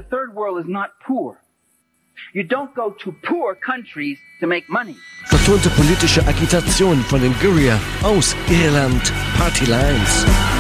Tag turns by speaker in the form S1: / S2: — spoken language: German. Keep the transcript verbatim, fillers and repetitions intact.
S1: third world is not poor. You don't go to poor countries to make money.
S2: Vertonte politische Agitation von den Guerilla aus Irland, Party Lines.